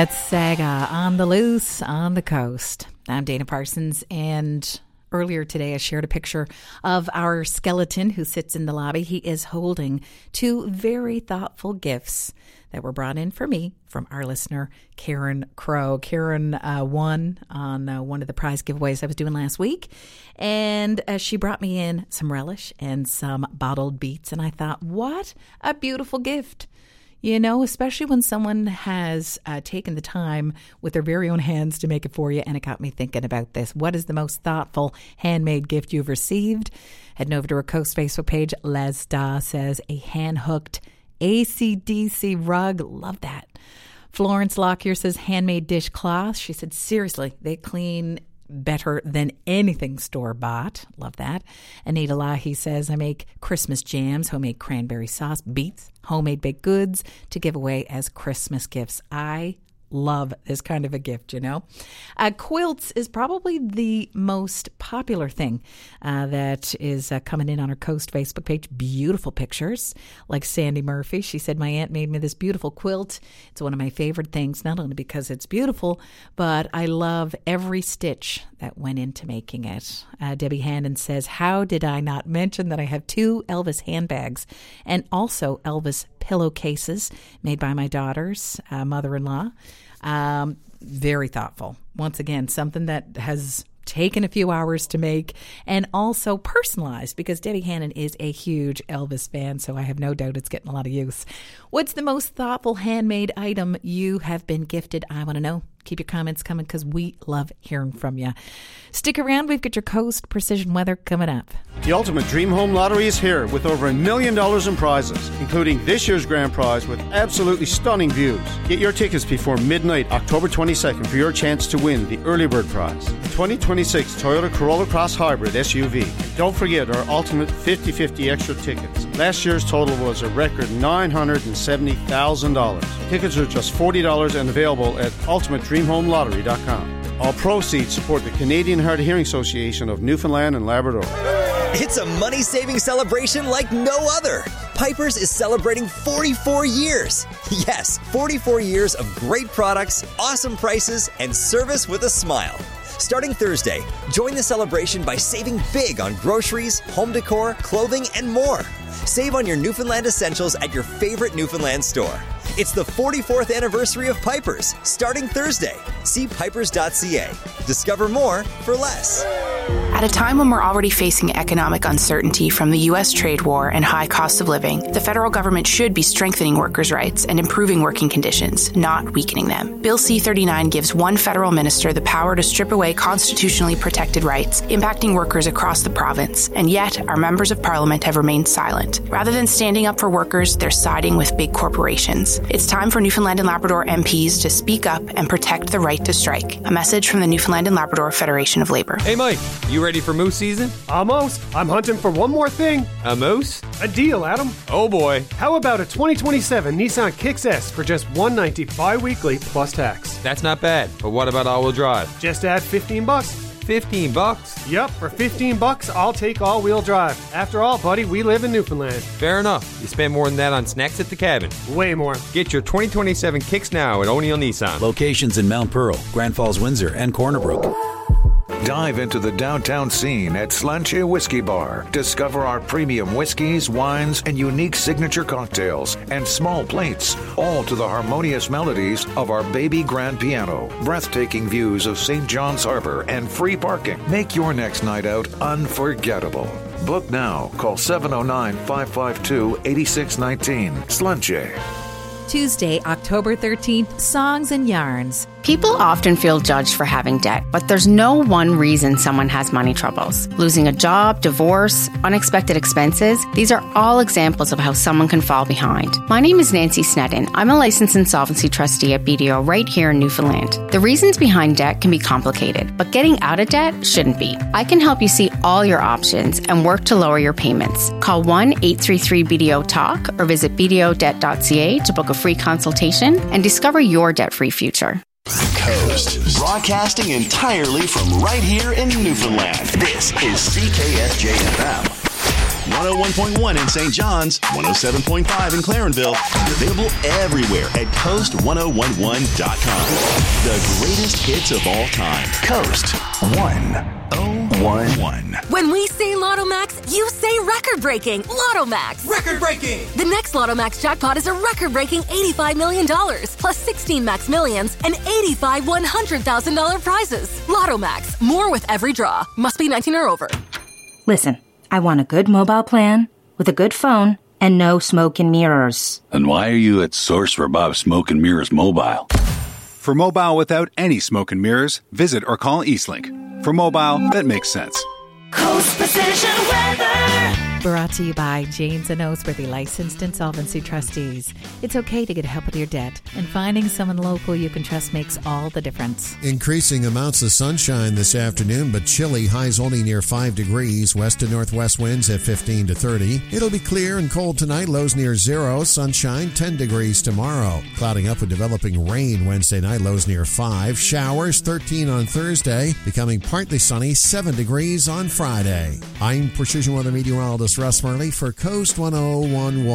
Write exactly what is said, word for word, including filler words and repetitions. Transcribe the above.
It's Saga on the loose on the coast. I'm Dana Parsons, and earlier today I shared a picture of our skeleton who sits in the lobby. He is holding two very thoughtful gifts that were brought in for me from our listener, Karen Crow. Karen uh, won on uh, one of the prize giveaways I was doing last week, and uh, she brought me in some relish and some bottled beets, and I thought, what a beautiful gift. You know, especially when someone has uh, taken the time with their very own hands to make it for you. And it got me thinking about this. What is the most thoughtful handmade gift you've received? Heading over to our Coast Facebook page, Lesda says a hand-hooked A C D C rug. Love that. Florence Lockyer says handmade dishcloth. She said, seriously, they clean better than anything store-bought. Love that. Anita Lahi says, I make Christmas jams, homemade cranberry sauce, beets, homemade baked goods to give away as Christmas gifts. I love this kind of a gift, you know. Uh, quilts is probably the most popular thing uh, that is uh, coming in on our Coast Facebook page. Beautiful pictures, like Sandy Murphy. She said, my aunt made me this beautiful quilt. It's one of my favorite things, not only because it's beautiful, but I love every stitch that went into making it. Uh, Debbie Hannon says, how did I not mention that I have two Elvis handbags and also Elvis pillowcases made by my daughter's uh, mother-in-law. Um, very thoughtful. Once again, something that has taken a few hours to make and also personalized, because Debbie Hannon is a huge Elvis fan, so I have no doubt it's getting a lot of use. What's the most thoughtful handmade item you have been gifted? I want to know. Keep your comments coming because we love hearing from you. Stick around. We've got your Coast Precision Weather coming up. The Ultimate Dream Home Lottery is here with over a million dollars in prizes, including this year's grand prize with absolutely stunning views. Get your tickets before midnight, October twenty-second, for your chance to win the early bird prize, the twenty twenty-six Toyota Corolla Cross Hybrid S U V. Don't forget our Ultimate fifty fifty extra tickets. Last year's total was a record nine hundred seventy thousand dollars. Tickets are just forty dollars and available at ultimate dream home lottery dot com. All proceeds support the Canadian Hard of Hearing Association of Newfoundland and Labrador. It's a money-saving celebration like no other. Piper's is celebrating forty-four years. Yes, forty-four years of great products, awesome prices, and service with a smile. Starting Thursday, join the celebration by saving big on groceries, home decor, clothing, and more. Save on your Newfoundland essentials at your favorite Newfoundland store. It's the forty-fourth anniversary of Piper's, starting Thursday. See pipers dot c a. Discover more for less. At a time when we're already facing economic uncertainty from the U S trade war and high cost of living, the federal government should be strengthening workers' rights and improving working conditions, not weakening them. Bill C thirty-nine gives one federal minister the power to strip away constitutionally protected rights, impacting workers across the province, and yet our members of parliament have remained silent. Rather than standing up for workers, they're siding with big corporations. It's time for Newfoundland and Labrador M Ps to speak up and protect the right to strike. A message from the Newfoundland and Labrador Federation of Labor. Hey Mike, you ready for moose season? Almost. I'm hunting for one more thing. A moose? A deal, Adam. Oh boy. How about a twenty twenty-seven Nissan Kicks S for just one hundred ninety dollars bi-weekly plus tax? That's not bad, but what about all-wheel drive? Just add fifteen bucks. fifteen bucks? Yep, for fifteen bucks, I'll take all-wheel drive. After all, buddy, we live in Newfoundland. Fair enough. You spend more than that on snacks at the cabin. Way more. Get your twenty twenty-seven Kicks now at O'Neill Nissan. Locations in Mount Pearl, Grand Falls, Windsor, and Corner Brook. Dive into the downtown scene at Slanche Whiskey Bar. Discover our premium whiskeys, wines, and unique signature cocktails and small plates, all to the harmonious melodies of our baby grand piano. Breathtaking views of Saint John's Harbor and free parking. Make your next night out unforgettable. Book now. Call seven oh nine, five five two, eight six one nine. Slanche. Tuesday, October thirteenth, Songs and Yarns. People often feel judged for having debt, but there's no one reason someone has money troubles. Losing a job, divorce, unexpected expenses, these are all examples of how someone can fall behind. My name is Nancy Snedden. I'm a licensed insolvency trustee at B D O right here in Newfoundland. The reasons behind debt can be complicated, but getting out of debt shouldn't be. I can help you see all your options and work to lower your payments. Call one eight three three B D O talk or visit b d o debt dot c a to book a free consultation and discover your debt-free future. Coast, broadcasting entirely from right here in Newfoundland. This is C K S J F M. one oh one point one in Saint John's, one oh seven point five in Clarenville, and available everywhere at coast ten eleven dot com. The greatest hits of all time. Coast ten eleven. When we say Lotto Max, you say record-breaking. Lotto Max. Record-breaking. The next Lotto Max jackpot is a record-breaking eighty-five million dollars, plus sixteen Max Millions and eighty-five one hundred thousand dollars prizes. Lotto Max. More with every draw. Must be nineteen or over. Listen, I want a good mobile plan with a good phone and no smoke and mirrors. Then why are you at Source for Bob Smoke and Mirrors Mobile? For mobile without any smoke and mirrors, visit or call Eastlink. For mobile that makes sense. Coast Precision Weather. Brought to you by James and Osworthy, licensed insolvency trustees. It's okay to get help with your debt, and finding someone local you can trust makes all the difference. Increasing amounts of sunshine this afternoon, but chilly. Highs only near five degrees. West to northwest winds at fifteen to thirty. It'll be clear and cold tonight. Lows near zero. Sunshine ten degrees tomorrow. Clouding up with developing rain Wednesday night. Lows near five. Showers thirteen on Thursday. Becoming partly sunny. seven degrees on Friday. I'm Precision Weather Meteorologist Russ Marley for Coast ten eleven.